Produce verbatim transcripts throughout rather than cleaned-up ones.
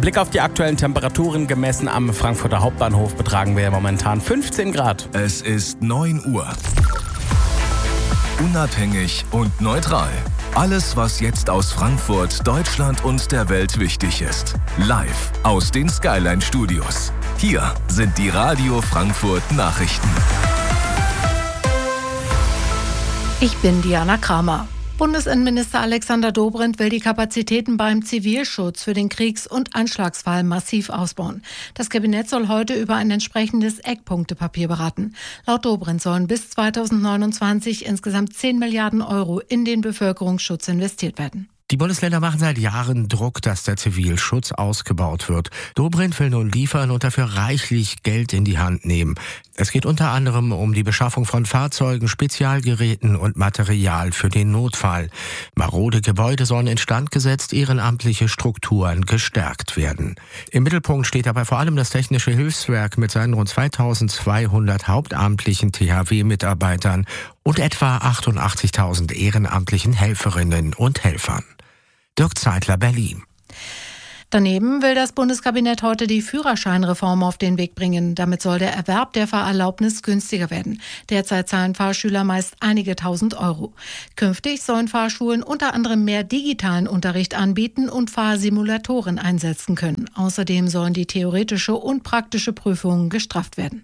Blick auf die aktuellen Temperaturen gemessen am Frankfurter Hauptbahnhof betragen wir momentan fünfzehn Grad. Es ist neun Uhr. Unabhängig und neutral. Alles, was jetzt aus Frankfurt, Deutschland und der Welt wichtig ist. Live aus den Skyline Studios. Hier sind die Radio Frankfurt Nachrichten. Ich bin Diana Kramer. Bundesinnenminister Alexander Dobrindt will die Kapazitäten beim Zivilschutz für den Kriegs- und Anschlagsfall massiv ausbauen. Das Kabinett soll heute über ein entsprechendes Eckpunktepapier beraten. Laut Dobrindt sollen bis zweitausendneunundzwanzig insgesamt zehn Milliarden Euro in den Bevölkerungsschutz investiert werden. Die Bundesländer machen seit Jahren Druck, dass der Zivilschutz ausgebaut wird. Dobrindt will nun liefern und dafür reichlich Geld in die Hand nehmen. Es geht unter anderem um die Beschaffung von Fahrzeugen, Spezialgeräten und Material für den Notfall. Marode Gebäude sollen instand gesetzt, ehrenamtliche Strukturen gestärkt werden. Im Mittelpunkt steht dabei vor allem das Technische Hilfswerk mit seinen rund zweitausendzweihundert hauptamtlichen T H W-Mitarbeitern und etwa achtundachtzigtausend ehrenamtlichen Helferinnen und Helfern. Dirk Zeitler, Berlin. Daneben will das Bundeskabinett heute die Führerscheinreform auf den Weg bringen. Damit soll der Erwerb der Fahrerlaubnis günstiger werden. Derzeit zahlen Fahrschüler meist einige tausend Euro. Künftig sollen Fahrschulen unter anderem mehr digitalen Unterricht anbieten und Fahrsimulatoren einsetzen können. Außerdem sollen die theoretische und praktische Prüfungen gestrafft werden.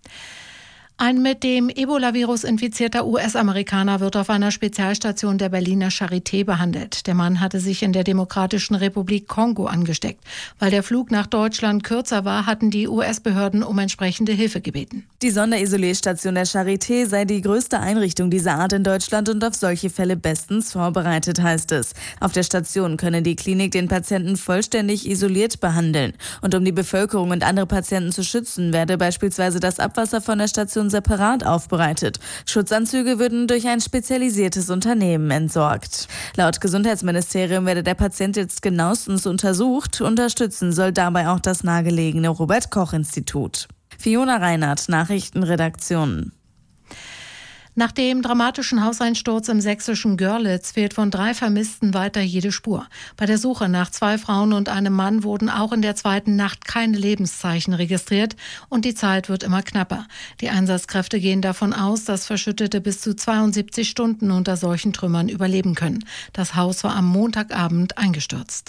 Ein mit dem Ebola-Virus infizierter U S-Amerikaner wird auf einer Spezialstation der Berliner Charité behandelt. Der Mann hatte sich in der Demokratischen Republik Kongo angesteckt. Weil der Flug nach Deutschland kürzer war, hatten die U S-Behörden um entsprechende Hilfe gebeten. Die Sonderisolierstation der Charité sei die größte Einrichtung dieser Art in Deutschland und auf solche Fälle bestens vorbereitet, heißt es. Auf der Station könne die Klinik den Patienten vollständig isoliert behandeln. Und um die Bevölkerung und andere Patienten zu schützen, werde beispielsweise das Abwasser von der Station separat aufbereitet. Schutzanzüge würden durch ein spezialisiertes Unternehmen entsorgt. Laut Gesundheitsministerium werde der Patient jetzt genauestens untersucht. Unterstützen soll dabei auch das nahegelegene Robert-Koch-Institut. Fiona Reinhardt, Nachrichtenredaktion. Nach dem dramatischen Hauseinsturz im sächsischen Görlitz fehlt von drei Vermissten weiter jede Spur. Bei der Suche nach zwei Frauen und einem Mann wurden auch in der zweiten Nacht keine Lebenszeichen registriert und die Zeit wird immer knapper. Die Einsatzkräfte gehen davon aus, dass Verschüttete bis zu zweiundsiebzig Stunden unter solchen Trümmern überleben können. Das Haus war am Montagabend eingestürzt.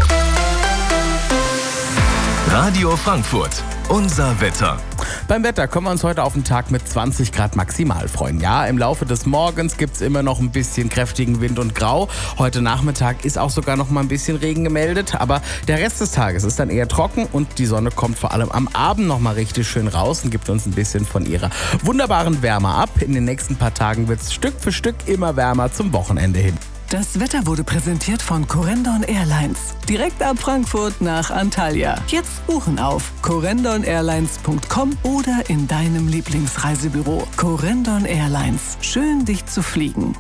Radio Frankfurt, unser Wetter. Beim Wetter können wir uns heute auf einen Tag mit zwanzig Grad maximal freuen. Ja, im Laufe des Morgens gibt es immer noch ein bisschen kräftigen Wind und Grau. Heute Nachmittag ist auch sogar noch mal ein bisschen Regen gemeldet. Aber der Rest des Tages ist dann eher trocken und die Sonne kommt vor allem am Abend noch mal richtig schön raus und gibt uns ein bisschen von ihrer wunderbaren Wärme ab. In den nächsten paar Tagen wird es Stück für Stück immer wärmer zum Wochenende hin. Das Wetter wurde präsentiert von Corendon Airlines. Direkt ab Frankfurt nach Antalya. Jetzt buchen auf corendon airlines punkt com oder in deinem Lieblingsreisebüro. Corendon Airlines. Schön, dich zu fliegen.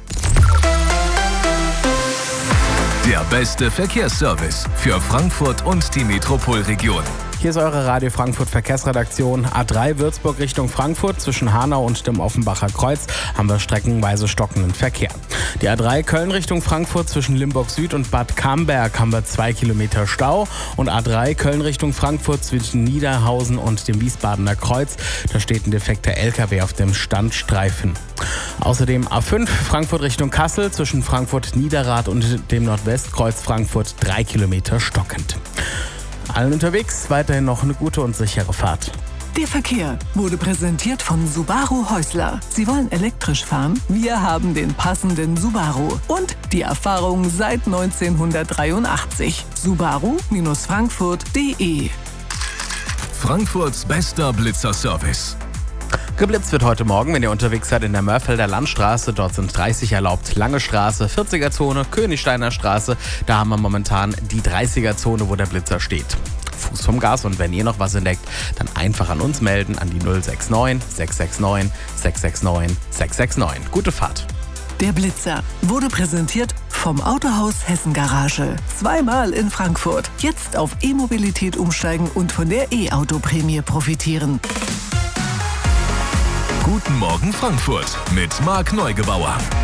Der beste Verkehrsservice für Frankfurt und die Metropolregion. Hier ist eure Radio Frankfurt Verkehrsredaktion. A drei Würzburg Richtung Frankfurt. Zwischen Hanau und dem Offenbacher Kreuz haben wir streckenweise stockenden Verkehr. Die A drei Köln Richtung Frankfurt zwischen Limburg Süd und Bad Camberg haben wir zwei Kilometer Stau. Und A drei Köln Richtung Frankfurt zwischen Niederhausen und dem Wiesbadener Kreuz. Da steht ein defekter L K W auf dem Standstreifen. Außerdem A fünf Frankfurt Richtung Kassel zwischen Frankfurt Niederrad und dem Nordwestkreuz Frankfurt drei Kilometer stockend. Allen unterwegs weiterhin noch eine gute und sichere Fahrt. Der Verkehr wurde präsentiert von Subaru Häusler. Sie wollen elektrisch fahren? Wir haben den passenden Subaru. Und die Erfahrung seit neunzehnhundertdreiundachtzig. Subaru Frankfurt punkt de. Frankfurts bester Blitzerservice. Geblitzt wird heute Morgen, wenn ihr unterwegs seid in der Mörfelder Landstraße. Dort sind dreißig erlaubt. Lange Straße, vierziger-Zone, Königsteiner Straße. Da haben wir momentan die dreißiger-Zone, wo der Blitzer steht. Fuß vom Gas und wenn ihr noch was entdeckt, dann einfach an uns melden an die null sechs neun sechs sechs neun sechs sechs neun sechs sechs neun. Gute Fahrt. Der Blitzer wurde präsentiert vom Autohaus Hessen Garage. Zweimal in Frankfurt. Jetzt auf E-Mobilität umsteigen und von der E-Auto-Prämie profitieren. Guten Morgen Frankfurt mit Marc Neugebauer.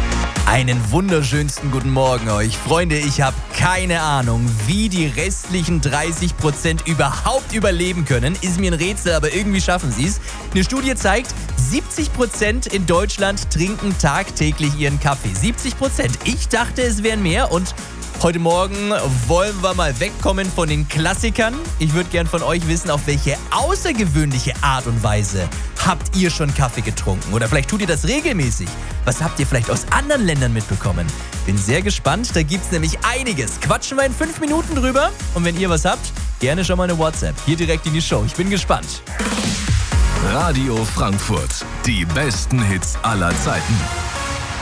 Einen wunderschönsten guten Morgen euch. Freunde, ich habe keine Ahnung, wie die restlichen dreißig Prozent überhaupt überleben können. Ist mir ein Rätsel, aber irgendwie schaffen sie es. Eine Studie zeigt, siebzig Prozent in Deutschland trinken tagtäglich ihren Kaffee. siebzig Prozent. Ich dachte, es wären mehr und heute Morgen wollen wir mal wegkommen von den Klassikern. Ich würde gern von euch wissen, auf welche außergewöhnliche Art und Weise habt ihr schon Kaffee getrunken? Oder vielleicht tut ihr das regelmäßig. Was habt ihr vielleicht aus anderen Ländern mitbekommen? Bin sehr gespannt, da gibt's nämlich einiges. Quatschen wir in fünf Minuten drüber. Und wenn ihr was habt, gerne schon mal eine WhatsApp. Hier direkt in die Show. Ich bin gespannt. Radio Frankfurt. Die besten Hits aller Zeiten.